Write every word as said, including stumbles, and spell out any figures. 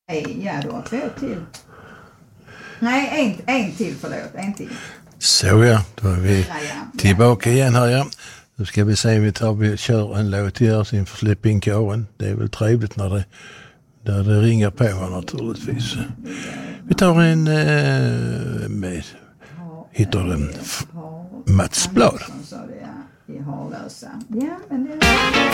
Nej, ja då två till. Nej, en, en till, förlåt, en till. Så ja, då är vi tillbaka igen här, ja. Nu ska vi se, vi tar vi kör en låt till oss inför släpp in kåren. Det är väl trevligt när det, när det ringer på naturligtvis. Vi tar en eh, med, hittar den Mats Blad. I Harlösa. Ja, men det